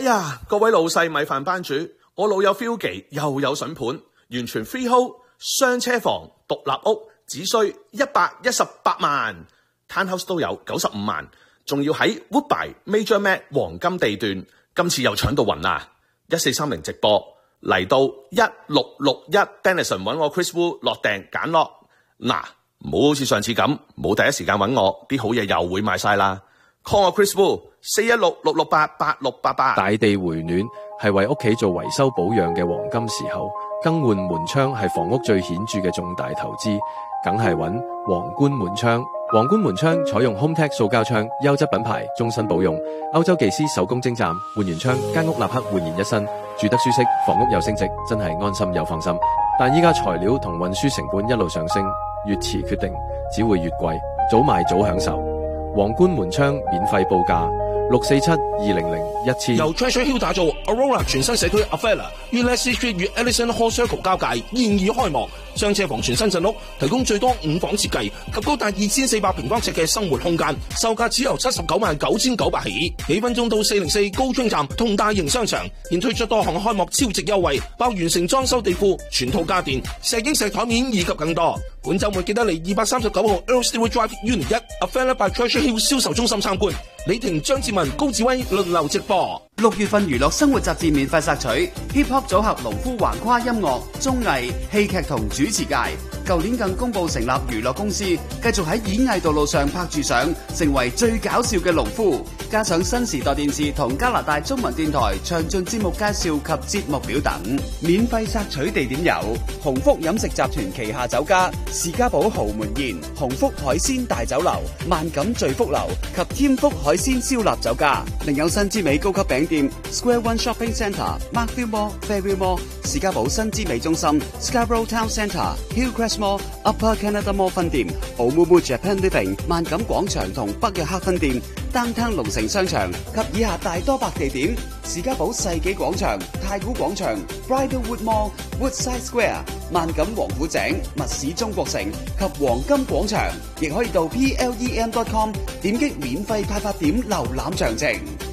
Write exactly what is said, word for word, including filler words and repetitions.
呀，各位老細米飯班主，我老友 Philgy 又有筍盤，完全 freehold， 雙車房，獨立屋，只需一百一十八萬 ，townhouse 都有九十五萬，仲要喺 Woodbine Major Mac 黃金地段，今次又搶到暈啦！一四三零直播嚟到一六六一 Denison 揾我 Chris Wu 落訂揀落，嗱，唔好好似上次咁，冇第一時間揾我，啲好嘢又會賣晒啦。call 我 Chris Wu 四一六六六八八六八八。 大地回暖係為屋企做維修保養嘅黃金時候，更換門窗係房屋最顯著嘅重大投資，梗係揾皇冠門窗。皇冠門窗採用 HomeTech 塑膠窗，優質品牌，終身保用。歐洲技師手工精湛，換完窗間屋立刻煥然一新，住得舒適，房屋又升值，真係安心又放心。但依家材料同運輸成本一路上升，越遲決定只會越貴，早買早享受。皇冠門窗免費報價六四七二零零一千。 由 Treasure Hill 打造 Aurora 全新社區 Avella 於 Leslie Street 與 Ellison Hall Circle 交界，現已開幕。雙車房全新鎮屋，提供最多五房設計及高達二千四百平方尺嘅生活空間，售價只由七十九萬九千九百起。幾分鐘到四零四高中站同大型商場，現推出多項開幕超值優惠，包完成裝修地庫、全套家電、石英石台面以及更多。本週末記得嚟二百三十九號 Earl Stewart Drive Unit 一 Avella by Treasure Hill 銷售中心參觀。李婷、張志文、高志威輪流直播。 六月份娛樂生活雜誌免費索取 Hip Hop 組合農夫橫跨音樂、綜藝、戲劇同主持界。舊年更公佈成立娛樂公司，繼續喺演藝道路上拍住相，成為最搞笑嘅農夫。加上新時代電視同加拿大中文電台詳盡節目介紹及節目表等。免費索取地點有鴻福飲食集團旗下酒家士嘉堡豪門宴、鴻福海鮮大酒樓、萬錦聚福樓及添福海鮮燒臘酒家。另有新之美高級餅店 Square One Shopping Centre、Markville Mall、Fairview Mall、士嘉堡新之美中心、Scarborough Town Centre、Hillcrest Mall、Upper Canada Mall 分店、Oumuamua Japan Living 萬錦廣場同北約克分店、Downtown 龍城商場及以下大多百地點：士嘉堡世紀廣場、太古廣場、Bridlewood Mall、Woodside Square、萬錦王府井、密市中國城及黃金廣場，亦可以到 P L E M dot com 點擊免費派發點瀏覽詳情。